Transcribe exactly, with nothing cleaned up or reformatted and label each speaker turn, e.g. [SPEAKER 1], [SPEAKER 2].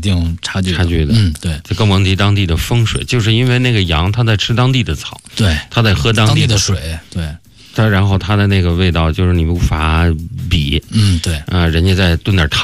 [SPEAKER 1] 定差距的
[SPEAKER 2] 差距的。
[SPEAKER 1] 嗯，对，
[SPEAKER 2] 这更甭提当地的风水，就是因为那个羊它在吃当地的草，
[SPEAKER 1] 对，
[SPEAKER 2] 它在喝当地
[SPEAKER 1] 的水，对，
[SPEAKER 2] 它然后它的那个味道就是你无法比，
[SPEAKER 1] 嗯，对，
[SPEAKER 2] 啊、呃，人家再炖点汤。